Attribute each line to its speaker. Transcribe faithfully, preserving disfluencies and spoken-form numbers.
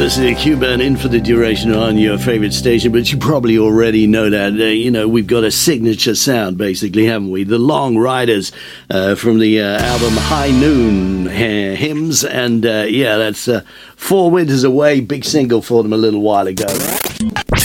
Speaker 1: listening to Q-Burn in for the duration on your favorite station, but you probably already know that. Uh, you know, we've got a signature sound, basically, haven't we? The Long Riders uh, from the uh, album High Noon uh, Hymns, and uh, yeah, that's uh, Four Winters Away, big single for them a little while ago.